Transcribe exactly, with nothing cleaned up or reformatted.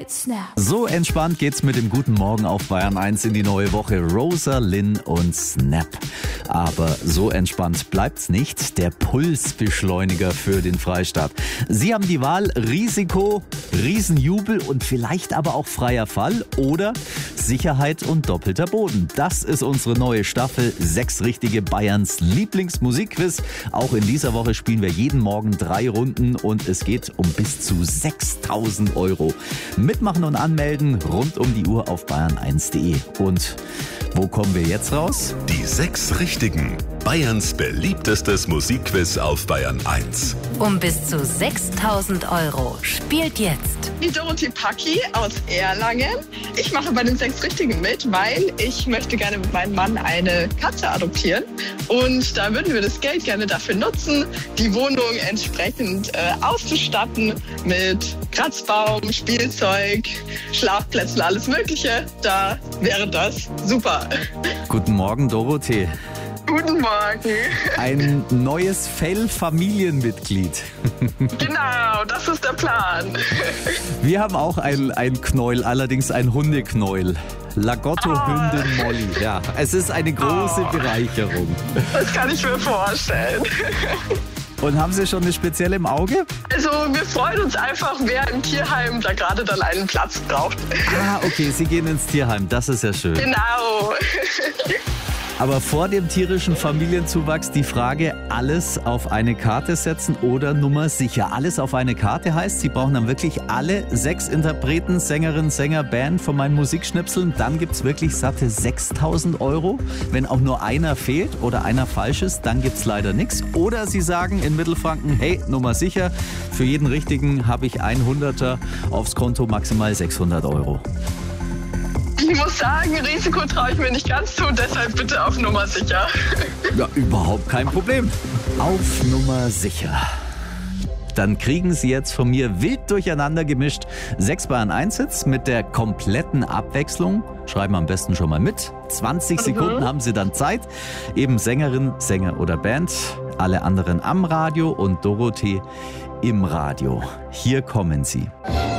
mit Snap. So entspannt geht's mit dem Guten Morgen auf Bayern eins in die neue Woche. Rosa, Lynn und Snap. Aber so entspannt bleibt's nicht. Der Pulsbeschleuniger für den Freistaat. Sie haben die Wahl: Risiko, Riesenjubel und vielleicht aber auch freier Fall oder Sicherheit und doppelter Boden. Das ist unsere neue Staffel. Sechs richtige Bayerns Lieblingsmusikquiz. Auch in dieser Woche spielen wir jeden Morgen drei Runden und es geht um bis zu sechstausend Euro. Mitmachen und anmelden rund um die Uhr auf bayern eins punkt de. Und wo kommen wir jetzt raus? Die sechs Richtigen. Bayerns beliebtestes Musikquiz auf Bayern eins. Um bis zu sechstausend Euro. Spielt jetzt Die Dorothee Packi aus Erlangen. Ich mache bei den sechs Richtigen mit, weil ich möchte gerne mit meinem Mann eine Katze adoptieren. Und da würden wir das Geld gerne dafür nutzen, die Wohnung entsprechend äh, auszustatten mit Kratzbaum, Spielzeug, Schlafplätzen, alles Mögliche. Da wäre das super. Guten Morgen, Dorothee. Guten Morgen. Ein neues Fell-Familienmitglied. Genau, das ist der Plan. Wir haben auch ein, ein Knäuel, allerdings ein Hundeknäuel. Lagotto-Hündin Oh. Molly. Ja, es ist eine große Oh. Bereicherung. Das kann ich mir vorstellen. Und haben Sie schon eine spezielle im Auge? Also wir freuen uns einfach, wer im Tierheim da gerade dann einen Platz braucht. Ah, okay, Sie gehen ins Tierheim. Das ist ja schön. Genau. Aber vor dem tierischen Familienzuwachs die Frage, alles auf eine Karte setzen oder Nummer sicher. Alles auf eine Karte heißt, Sie brauchen dann wirklich alle sechs Interpreten, Sängerinnen, Sänger, Band von meinen Musikschnipseln. Dann gibt's wirklich satte sechstausend Euro. Wenn auch nur einer fehlt oder einer falsch ist, dann gibt's leider nichts. Oder Sie sagen in Mittelfranken, hey, Nummer sicher, für jeden Richtigen habe ich ein Hunderter aufs Konto, maximal sechshundert Euro. Ich muss sagen, Risiko traue ich mir nicht ganz zu, deshalb bitte auf Nummer sicher. Ja, überhaupt kein Problem. Auf Nummer sicher. Dann kriegen Sie jetzt von mir wild durcheinander gemischt sechs Bayern eins Hits mit der kompletten Abwechslung. Schreiben am besten schon mal mit. zwanzig Sekunden haben Sie dann Zeit. Eben Sängerin, Sänger oder Band. Alle anderen am Radio und Dorothee im Radio. Hier kommen sie.